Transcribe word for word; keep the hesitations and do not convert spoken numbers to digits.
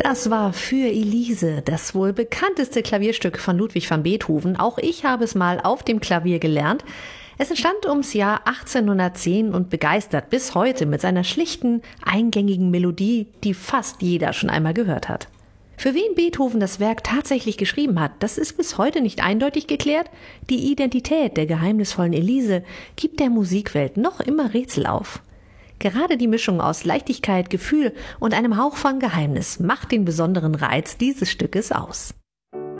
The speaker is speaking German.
Das war Für Elise, das wohl bekannteste Klavierstück von Ludwig van Beethoven. Auch ich habe es mal auf dem Klavier gelernt. Es entstand ums Jahr achtzehnhundertzehn und begeistert bis heute mit seiner schlichten, eingängigen Melodie, die fast jeder schon einmal gehört hat. Für wen Beethoven das Werk tatsächlich geschrieben hat, das ist bis heute nicht eindeutig geklärt. Die Identität der geheimnisvollen Elise gibt der Musikwelt noch immer Rätsel auf. Gerade die Mischung aus Leichtigkeit, Gefühl und einem Hauch von Geheimnis macht den besonderen Reiz dieses Stückes aus.